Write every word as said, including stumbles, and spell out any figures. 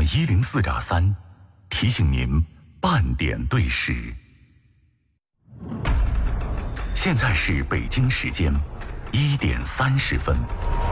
一零四点三，提醒您半点对时。现在是北京时间一点三十分。